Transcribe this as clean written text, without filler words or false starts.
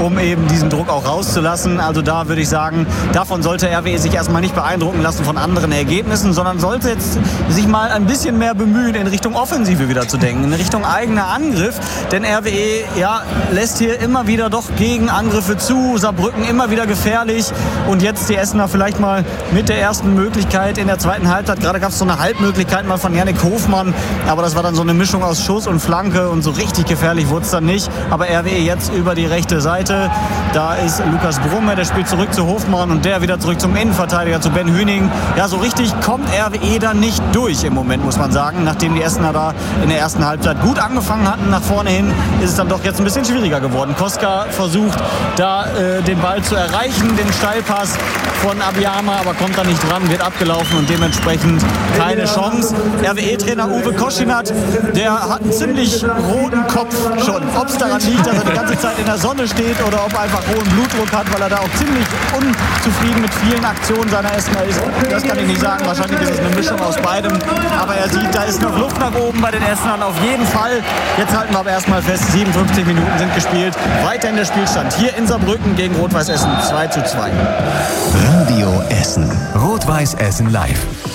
um eben diesen Druck auch rauszulassen. Also da würde ich sagen, davon sollte RWE sich erstmal nicht beeindrucken lassen von anderen Ergebnissen, sondern sollte jetzt sich mal ein bisschen mehr bemühen, in Richtung Offensive wieder zu denken, in Richtung eigener Angriff. Denn RWE lässt hier immer wieder doch Gegenangriffe zu, Saarbrücken immer wieder gefährlich. Und jetzt die Essener vielleicht mal mit der ersten Möglichkeit in der zweiten Halbzeit. Gerade gab es so eine Halbmöglichkeit mal von Yannick Hofmann, aber das war dann so eine Mischung aus Schuss und Flanke und so richtig gefährlich wurde es dann nicht. Aber RWE jetzt über die rechte Seite. Da ist Lukas Brumme, der spielt zurück zu Hofmann und der wieder zurück zum Innenverteidiger, zu Ben Hüning. Ja, so richtig kommt RWE dann nicht durch im Moment, muss man sagen. Nachdem die Essener da in der ersten Halbzeit gut angefangen hatten, nach vorne hin, ist es dann doch jetzt ein bisschen schwieriger geworden. Koska versucht da den Ball zu erreichen, den Steilpass von Abiyama, aber kommt da nicht dran, wird abgelaufen und dementsprechend keine Chance. RWE-Trainer Uwe Koschinat, der hat einen ziemlich roten Kopf schon. Ob es daran liegt, dass er die ganze Zeit in der Sonne steht oder ob er einfach hohen Blutdruck hat, weil er da auch ziemlich unzufrieden mit vielen Aktionen seiner Essener ist, das kann ich nicht sagen. Wahrscheinlich ist es eine Mischung aus beidem. Aber er sieht, da ist noch Luft nach oben bei den Essenern auf jeden Fall. Jetzt halten wir aber erstmal fest, 57 Minuten sind gespielt. Weiterhin der Spielstand hier in Saarbrücken gegen Rot-Weiß Essen 2:2. Radio Essen. Rot-Weiß Essen live.